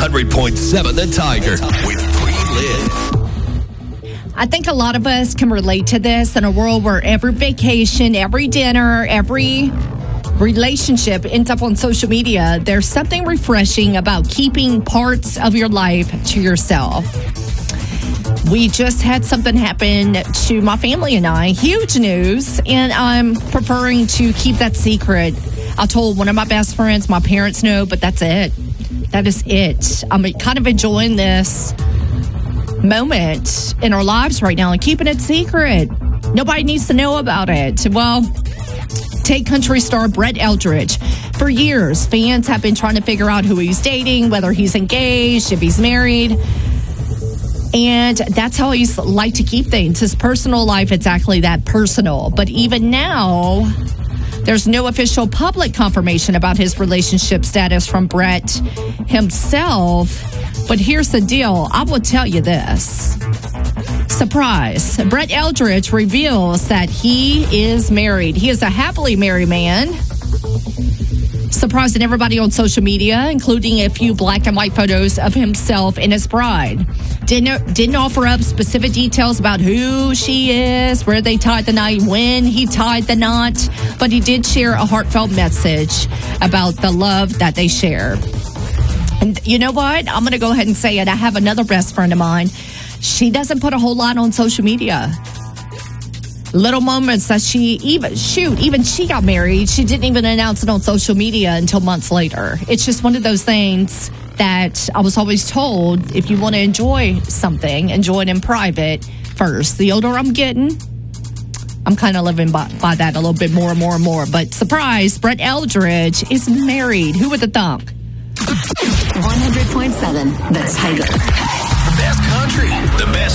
100.7 The Tiger with Free Lynn. I think a lot of us can relate to this in a world where every vacation, every dinner, every relationship ends up on social media. There's something refreshing about keeping parts of your life to yourself. We just had something happen to my family and I. Huge news. And I'm preferring to keep that secret. I told one of my best friends, my parents know, but that's it. That is it. I'm kind of enjoying this moment in our lives right now and keeping it secret. Nobody needs to know about it. Well, take country star Brett Eldredge. For years, fans have been trying to figure out who he's dating, whether he's engaged, if he's married. And that's how he's like to keep things. His personal life, it's actually that personal. But even now, there's no official public confirmation about his relationship status from Brett himself. But here's the deal. I will tell you this. Surprise. Brett Eldredge reveals that he is married. He is a happily married man. Surprising everybody on social media, including a few black and white photos of himself and his bride. Didn't offer up specific details about who she is, where they tied the knot, when he tied the knot, but he did share a heartfelt message about the love that they share. And you know what? I'm going to go ahead and say it. I have another best friend of mine. She doesn't put a whole lot on social media. Little moments that even she got married. She didn't even announce it on social media until months later. It's just one of those things that I was always told, if you want to enjoy something, enjoy it in private first. The older I'm getting, I'm kind of living by that a little bit more and more and more. But surprise, Brett Eldredge is married. Who would have thunk? 100.7 The Tiger. The best country, the